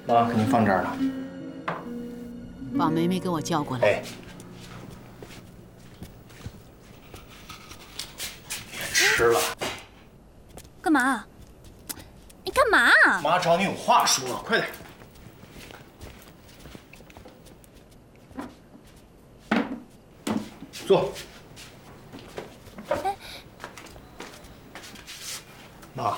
妈，给您放这儿了。 把梅梅给我叫过来。 哎，别吃了。 干嘛？你干嘛？ 妈找你有话说，快点。坐。妈，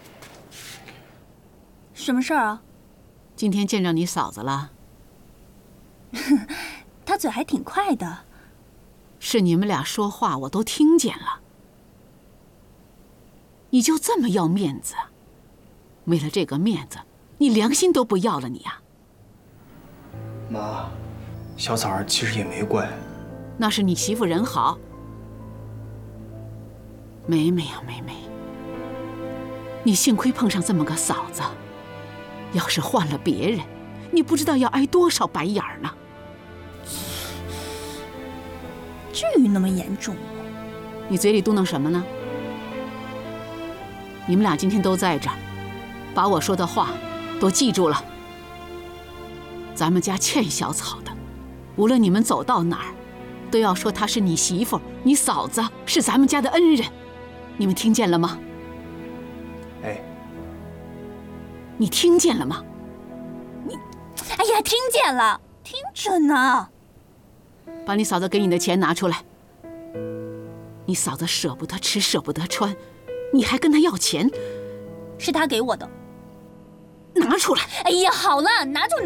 什么事儿啊？ 今天见着你嫂子了。 她嘴还挺快的。 是你们俩说话我都听见了。你就这么要面子？为了这个面子，你良心都不要了你呀？ 妈，小草儿其实也没怪。 那是你媳妇人好。梅梅呀，梅梅，你幸亏碰上这么个嫂子，要是换了别人，你不知道要挨多少白眼儿呢。 至于那么严重吗？ 你嘴里嘟囔什么呢？你们俩今天都在这儿，把我说的话都记住了。咱们家欠小草的，无论你们走到哪儿，都要说她是你媳妇，你嫂子是咱们家的恩人。你们听见了吗？ 哎， 你听见了吗？ 哎呀，听见了，听着呢。 把你嫂子给你的钱拿出来。你嫂子舍不得吃，舍不得穿，你还跟她要钱？ 是她给我的。 拿出来！ 哎呀，好了，拿住。